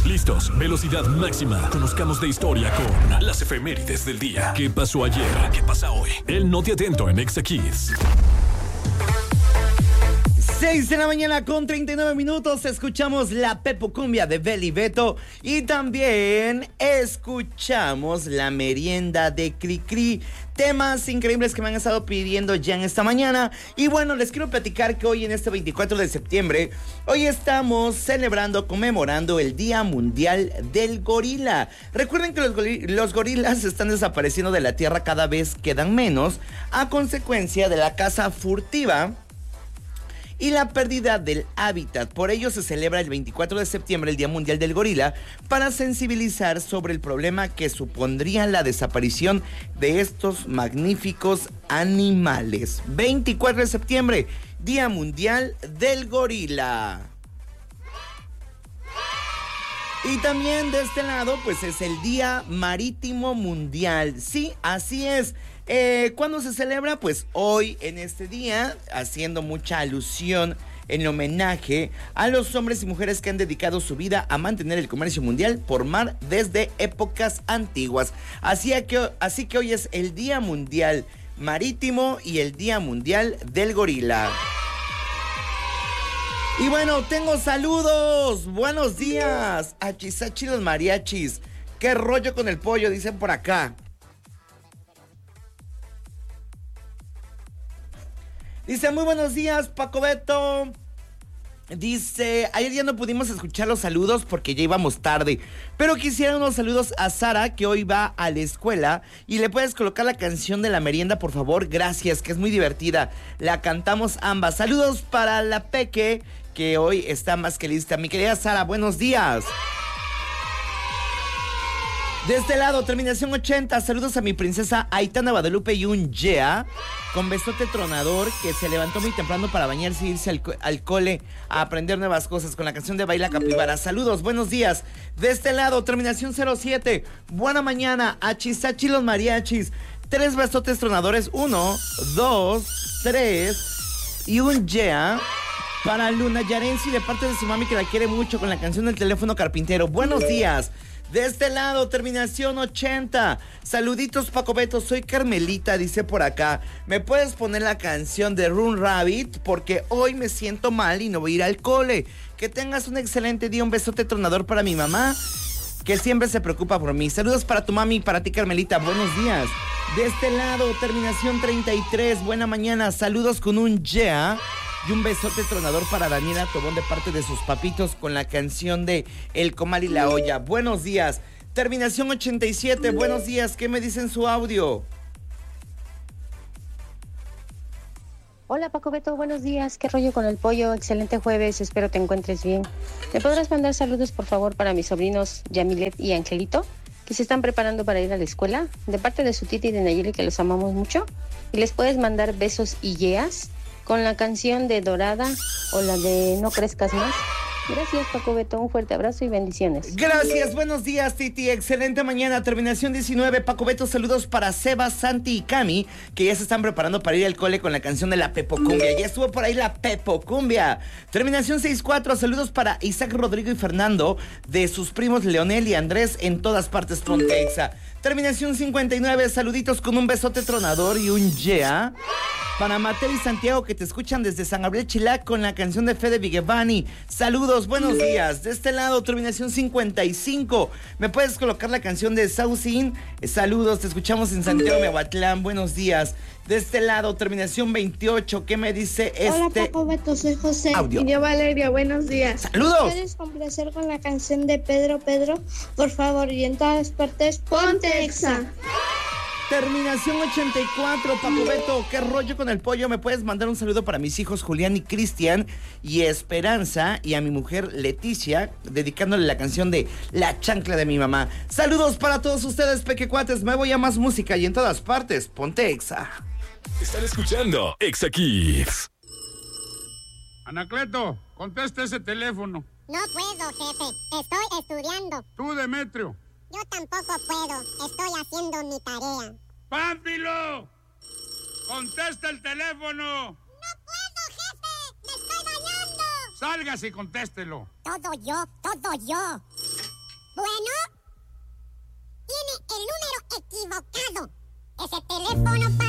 Listos, velocidad máxima. Conozcamos de historia con las efemérides del día. ¿Qué pasó ayer? ¿Qué pasa hoy? El Noti Atento en Exa Kids. 6 de la mañana con 39 minutos. Escuchamos la Pepo Cumbia de Beli Beto. Y también escuchamos la merienda de Cricri. Temas increíbles que me han estado pidiendo ya en esta mañana. Y bueno, les quiero platicar que hoy en este 24 de septiembre, hoy estamos celebrando, conmemorando el Día Mundial del Gorila. Recuerden que los gorilas están desapareciendo de la tierra, cada vez quedan menos a consecuencia de la caza furtiva y la pérdida del hábitat. Por ello se celebra el 24 de septiembre el Día Mundial del Gorila para sensibilizar sobre el problema que supondría la desaparición de estos magníficos animales. 24 de septiembre, Día Mundial del Gorila. Y también de este lado, pues es el Día Marítimo Mundial. Sí, así es. ¿Cuándo se celebra? Pues hoy, en este día, haciendo mucha alusión en homenaje a los hombres y mujeres que han dedicado su vida a mantener el comercio mundial por mar desde épocas antiguas. Así que hoy es el Día Mundial Marítimo y el Día Mundial del Gorila. Y bueno, tengo saludos. Buenos días. Achisachi los mariachis. ¿Qué rollo con el pollo? Dicen por acá. Dice, muy buenos días, Paco Beto. Dice, ayer ya no pudimos escuchar los saludos porque ya íbamos tarde, pero quisiera unos saludos a Sara, que hoy va a la escuela, y le puedes colocar la canción de la merienda, por favor. Gracias, que es muy divertida. La cantamos ambas. Saludos para la Peque, que hoy está más que lista. Mi querida Sara, buenos días. De este lado, terminación 80, saludos a mi princesa Aitana Guadalupe y un yeah, con besote tronador, que se levantó muy temprano para bañarse e irse al cole a aprender nuevas cosas con la canción de Baila Capibara. Saludos, buenos días. De este lado, terminación 07, buena mañana, a Chisachi los mariachis. 3 besotes tronadores, 1, 2, 3 y un yeah para Luna Yarensi de parte de su mami, que la quiere mucho, con la canción del teléfono carpintero. Buenos días. De este lado, terminación 80. Saluditos, Paco Beto, soy Carmelita, dice por acá. ¿Me puedes poner la canción de Run Rabbit? Porque hoy me siento mal y no voy a ir al cole. Que tengas un excelente día, un besote tronador para mi mamá, que siempre se preocupa por mí. Saludos para tu mami y para ti, Carmelita, buenos días. De este lado, terminación 33, buena mañana, saludos con un yeah. Y un besote tronador para Daniela Tobón de parte de sus papitos, con la canción de El Comal y la Olla. Buenos días. Terminación 87. Buenos días. ¿Qué me dicen su audio? Hola Paco Beto, buenos días. ¿Qué rollo con el pollo? Excelente jueves. Espero te encuentres bien. ¿Me podrás mandar saludos, por favor, para mis sobrinos Yamilet y Angelito, que se están preparando para ir a la escuela? De parte de su tita y de Nayeli, que los amamos mucho. Y les puedes mandar besos y yeas con la canción de Dorada o la de No Crezcas Más. Gracias, Paco Beto, un fuerte abrazo y bendiciones. Gracias, buenos días, Titi, excelente mañana, terminación 19, Paco Beto, saludos para Seba, Santi y Cami, que ya se están preparando para ir al cole con la canción de la Pepo Cumbia. Ya estuvo por ahí la Pepo Cumbia. Terminación 64, saludos para Isaac, Rodrigo y Fernando, de sus primos Leonel y Andrés, en todas partes Frontexa. Terminación 59, saluditos con un besote tronador y un yeah para Mateo y Santiago, que te escuchan desde San Gabriel Chilac con la canción de Fede Vigevani. Saludos, buenos días. De este lado, terminación 55. ¿Me puedes colocar la canción de Saucin? Saludos, te escuchamos en Santiago Mehuatlán. Buenos días. De este lado, terminación 28. ¿Qué me dice Hola, Paco Beto, soy José. audio? Y yo, Valeria, buenos días. Saludos. ¿Puedes complacer con la canción de Pedro, por favor? Y en todas partes, ponte Exa. Terminación 84, Paco Beto, ¿qué rollo con el pollo? ¿Me puedes mandar un saludo para mis hijos Julián y Cristian y Esperanza, y a mi mujer Leticia, dedicándole la canción de La Chancla de mi mamá? Saludos para todos ustedes, pequecuates. Me voy a más música y en todas partes, ponte Exa. Están escuchando Exa Kids. Anacleto, contesta ese teléfono. No puedo, jefe. Estoy estudiando. Tú, Demetrio. Yo tampoco puedo. Estoy haciendo mi tarea. ¡Pánfilo! ¡Contesta el teléfono! ¡No puedo, jefe! ¡Me estoy bañando! Sálgase y contéstelo. Todo yo, todo yo. teléfono para